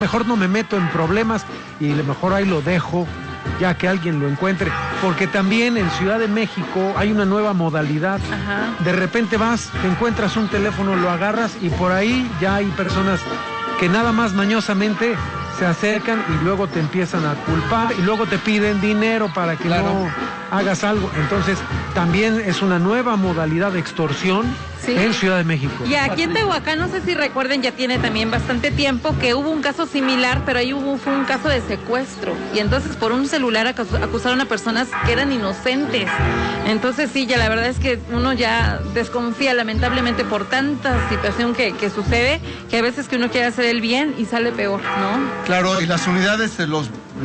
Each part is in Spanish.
mejor no me meto en problemas y a lo mejor ahí lo dejo, ya que alguien lo encuentre, porque también en Ciudad de México hay una nueva modalidad. Ajá. De repente vas, te encuentras un teléfono, lo agarras y por ahí ya hay personas que nada más mañosamente se acercan y luego te empiezan a culpar y luego te piden dinero para que no hagas algo. Entonces también es una nueva modalidad de extorsión. Sí. En Ciudad de México. Y aquí en Tehuacán, no sé si recuerden, ya tiene también bastante tiempo que hubo un caso similar, pero ahí fue un caso de secuestro. Y entonces por un celular acusaron a personas que eran inocentes. Entonces sí, ya la verdad es que uno ya desconfía lamentablemente por tanta situación que sucede, que a veces que uno quiere hacer el bien y sale peor, ¿no? Claro, y las unidades, los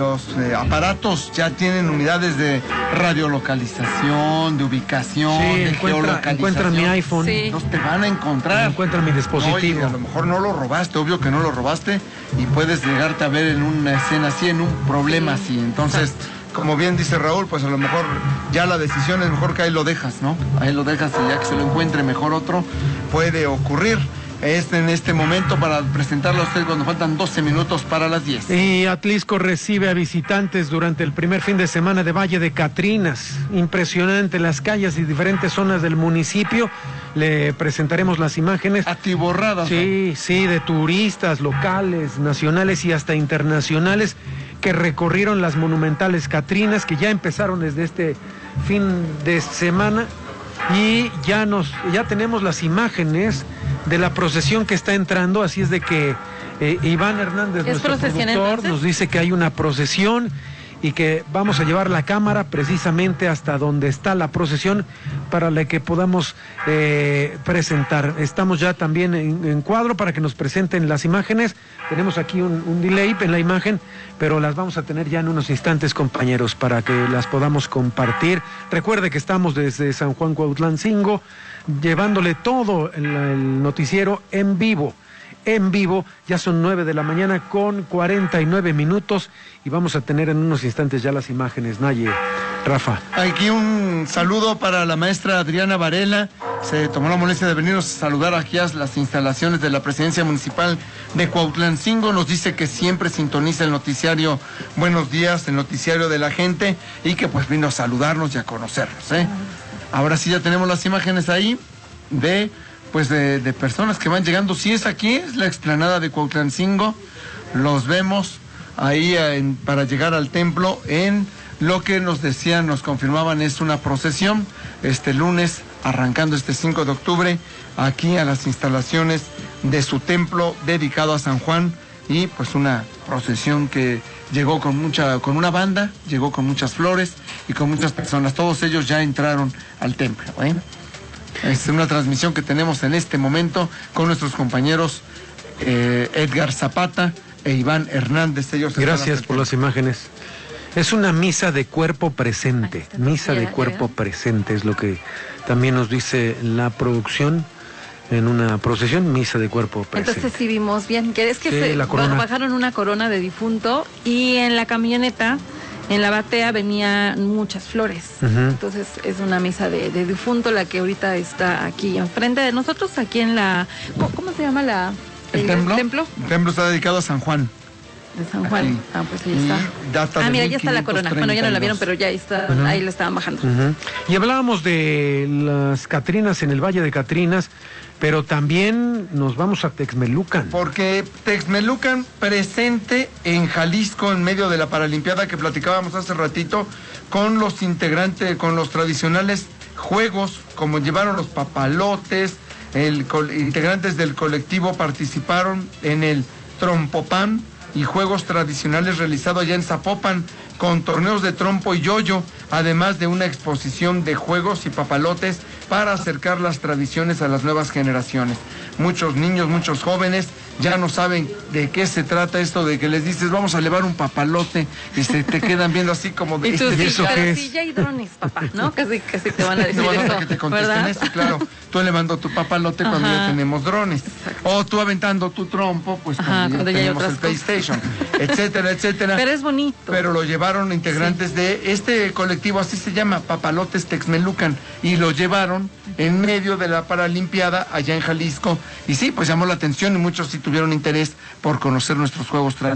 aparatos ya tienen unidades de radiolocalización, de ubicación, de geolocalización. Encuentran mi iPhone. Sí. Entonces te van a encontrar. Encuentran mi dispositivo. Oye, a lo mejor no lo robaste, obvio que no lo robaste, y puedes llegarte a ver en una escena así, en un problema así. Entonces, como bien dice Raúl, pues a lo mejor ya la decisión es mejor que ahí lo dejas, ¿no? Ahí lo dejas y ya que se lo encuentre mejor otro, puede ocurrir. En este momento para presentarlo a usted cuando faltan 12 minutos para las 10. Y Atlisco recibe a visitantes durante el primer fin de semana de Valle de Catrinas. Impresionante, las calles y diferentes zonas del municipio. Le presentaremos las imágenes. Atiborradas. Sí, sí, de turistas locales, nacionales y hasta internacionales que recorrieron las monumentales Catrinas, que ya empezaron desde este fin de semana. Y ya tenemos las imágenes de la procesión que está entrando, así es de que Iván Hernández, nuestro productor, nos dice que hay una procesión y que vamos a llevar la cámara precisamente hasta donde está la procesión para la que podamos presentar. Estamos ya también en cuadro para que nos presenten las imágenes. Tenemos aquí un delay en la imagen, pero las vamos a tener ya en unos instantes, compañeros, para que las podamos compartir. Recuerde que estamos desde San Juan Cuautlancingo, llevándole todo el noticiero en vivo. En vivo, ya son 9 de la mañana con 49 minutos y vamos a tener en unos instantes ya las imágenes. Naye, Rafa. Aquí un saludo para la maestra Adriana Varela. Se tomó la molestia de venirnos a saludar aquí a las instalaciones de la Presidencia Municipal de Cuautlancingo. Nos dice que siempre sintoniza el noticiario Buenos Días, el noticiario de la gente, y que pues vino a saludarnos y a conocernos, ¿eh? Ahora sí ya tenemos las imágenes ahí de personas que van llegando. Si es aquí, es la explanada de Cuautlancingo. Los vemos ahí para llegar al templo. En lo que nos decían, nos confirmaban, es una procesión este lunes, arrancando este 5 de octubre, aquí a las instalaciones de su templo dedicado a San Juan. Y pues una procesión que llegó con una banda, llegó con muchas flores y con muchas personas. Todos ellos ya entraron al templo, ¿eh? Es una transmisión que tenemos en este momento con nuestros compañeros Edgar Zapata e Iván Hernández. Gracias por las imágenes. Es una misa de cuerpo presente. Misa de cuerpo presente es lo que también nos dice la producción. En una procesión, misa de cuerpo presente. Entonces sí vimos bien. Es que bajaron una corona de difunto y en la camioneta, en la batea, venían muchas flores. Entonces es una misa de difunto la que ahorita está aquí enfrente de nosotros, aquí en la... ¿Cómo se llama el templo? El templo está dedicado a San Juan. De San Juan. Aquí. Ah, pues ahí está. Mira, ya está la corona. Bueno, ya no la vieron, pero ya está, ahí la estaban bajando. Y hablábamos de las Catrinas en el Valle de Catrinas, pero también nos vamos a Texmelucan. Porque Texmelucan presente en Jalisco en medio de la Paralimpiada que platicábamos hace ratito, con los integrantes, con los tradicionales juegos, como llevaron los papalotes, integrantes del colectivo participaron en el Trompopán y juegos tradicionales realizados allá en Zapopan, con torneos de trompo y yoyo, además de una exposición de juegos y papalotes para acercar las tradiciones a las nuevas generaciones. Muchos niños, muchos jóvenes ya no saben de qué se trata esto de que les dices vamos a llevar un papalote y se te quedan viendo así como de... ¿Y tú, ¿eso qué es? Sí, ya hay drones, papá, ¿no? Casi te van a decir no, eso, que te contesten, ¿verdad? Eso, claro. Tú elevando tu papalote cuando ya tenemos drones. Exacto. O tú aventando tu trompo, pues cuando ya tenemos el PlayStation, etcétera, etcétera. Pero es bonito. Pero lo llevaron integrantes de este colectivo, así se llama, Papalotes Texmelucan, y lo llevaron en medio de la Paralimpiada allá en Jalisco. Y sí, pues llamó la atención y muchos sí tuvieron interés por conocer nuestros juegos tradicionales.